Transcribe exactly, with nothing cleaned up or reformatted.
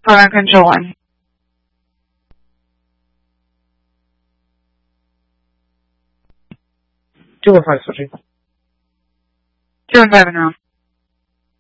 Program control one. two one five, Sochi. two one five and round.